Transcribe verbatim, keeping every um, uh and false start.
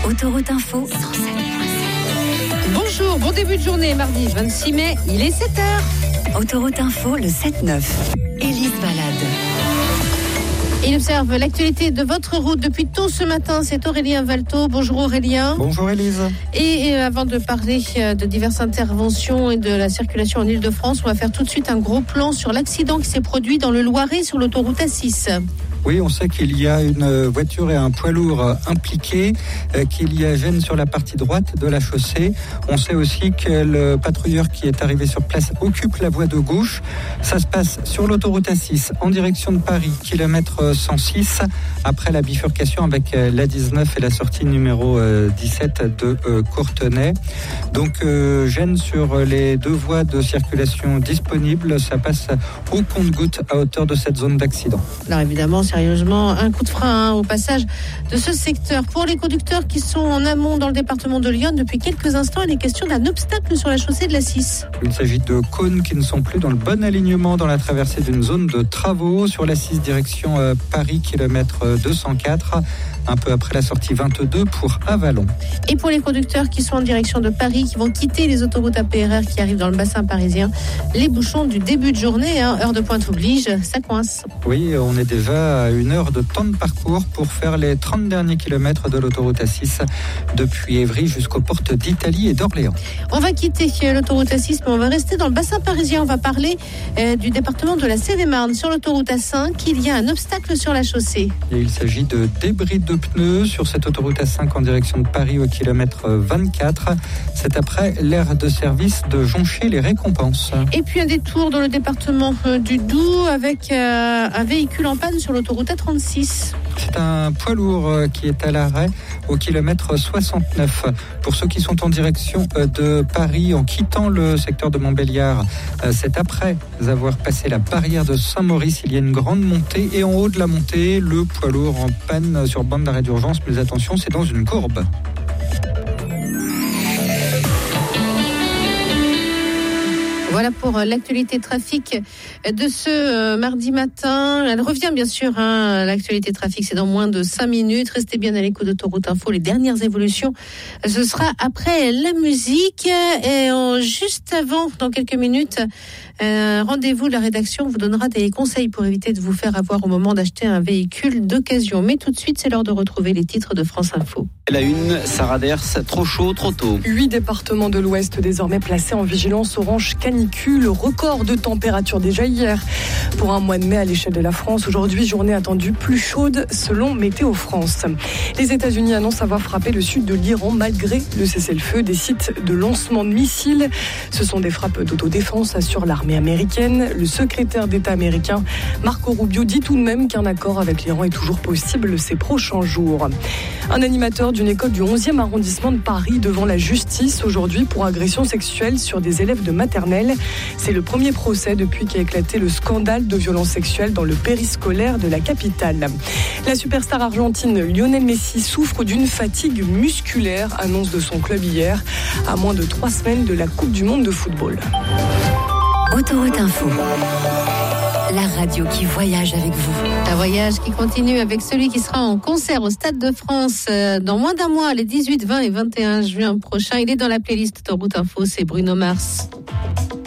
Autoroute Info cent sept virgule sept. Bonjour, bon début de journée, mardi vingt-six mai, il est sept heures. Autoroute Info, le sept neuf. Élise Balade. Il observe l'actualité de votre route depuis tôt ce matin. C'est Aurélien Valto. Bonjour Aurélien. Bonjour Élise. Et, et avant de parler de diverses interventions et de la circulation en Ile-de-France, on va faire tout de suite un gros plan sur l'accident qui s'est produit dans le Loiret sur l'autoroute A six. Oui, on sait qu'il y a une voiture et un poids lourd impliqués, euh, qu'il y a gêne sur la partie droite de la chaussée. On sait aussi que le patrouilleur qui est arrivé sur place occupe la voie de gauche. Ça se passe sur l'autoroute A six en direction de Paris, kilomètre cent six, après la bifurcation avec l'A dix-neuf et la sortie numéro dix-sept de euh, Courtenay. Donc euh, gêne sur les deux voies de circulation disponibles. Ça passe au compte-gouttes à hauteur de cette zone d'accident. Alors évidemment, sérieusement, un coup de frein hein, au passage de ce secteur. Pour les conducteurs qui sont en amont dans le département de Lyon, depuis quelques instants, il est question d'un obstacle sur la chaussée de l'A six. Il s'agit de cônes qui ne sont plus dans le bon alignement dans la traversée d'une zone de travaux sur l'A six direction euh, Paris, kilomètre deux cent quatre, un peu après la sortie vingt-deux pour Avalon. Et pour les conducteurs qui sont en direction de Paris, qui vont quitter les autoroutes A P R R qui arrivent dans le bassin parisien, les bouchons du début de journée, hein, heure de pointe oblige, ça coince. Oui, on est déjà à une heure de temps de parcours pour faire les trente derniers kilomètres de l'autoroute A six depuis Évry jusqu'aux portes d'Italie et d'Orléans. On va quitter l'autoroute A six, mais on va rester dans le bassin parisien. On va parler euh, du département de la Seine-et-Marne. Sur l'autoroute A cinq, il y a un obstacle sur la chaussée. Et il s'agit de débris de pneus sur cette autoroute A cinq en direction de Paris au kilomètre vingt-quatre. C'est après l'aire de service de Joncher-les-Récompenses. Et puis un détour dans le département euh, du Doubs avec euh, un véhicule en panne sur l'autoroute A trente-six. C'est un poids lourd euh, qui est à l'arrêt au kilomètre soixante-neuf. Pour ceux qui sont en direction euh, de Paris en quittant le secteur de Montbéliard, euh, c'est après avoir passé la barrière de Saint-Maurice. Il y a une grande montée et en haut de la montée, le poids lourd en panne sur bande d'arrêt d'urgence. Mais attention, c'est dans une courbe. Voilà pour l'actualité trafic de ce mardi matin. Elle revient bien sûr, hein, l'actualité trafic, c'est dans moins de cinq minutes. Restez bien à l'écoute d'Autoroute Info. Les dernières évolutions, ce sera après la musique. Et en, juste avant, dans quelques minutes, euh, rendez-vous. La rédaction vous donnera des conseils pour éviter de vous faire avoir au moment d'acheter un véhicule d'occasion. Mais tout de suite, c'est l'heure de retrouver les titres de France Info. La une, Sarah Ders, trop chaud, trop tôt. Huit départements de l'Ouest désormais placés en vigilance orange canicule. Record de température déjà hier pour un mois de mai à l'échelle de la France. Aujourd'hui, journée attendue plus chaude selon Météo France. Les États-Unis annoncent avoir frappé le sud de l'Iran malgré le cessez-le-feu. Des sites de lancement de missiles. Ce sont des frappes d'autodéfense, assure l'armée américaine. Le secrétaire d'État américain Marco Rubio dit tout de même qu'un accord avec l'Iran est toujours possible ces prochains jours. Un animateur d'une école du onzième arrondissement de Paris devant la justice aujourd'hui pour agression sexuelle sur des élèves de maternelle. C'est le premier procès depuis qu'a éclaté le scandale de violences sexuelles dans le périscolaire de la capitale. La superstar argentine Lionel Messi souffre d'une fatigue musculaire, annonce de son club hier, à moins de trois semaines de la Coupe du Monde de football. Autoroute Info. La radio qui voyage avec vous. Un voyage qui continue avec celui qui sera en concert au Stade de France dans moins d'un mois, les dix-huit, vingt et vingt et un juin prochains. Il est dans la playlist Autoroute Info, c'est Bruno Mars.